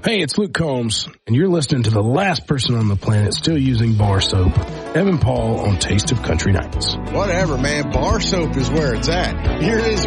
Hey, it's Luke Combs, and you're listening to the last person on the planet still using bar soap, Evan Paul on Taste of Country Nights. Whatever, man. Bar soap is where it's at. Here it is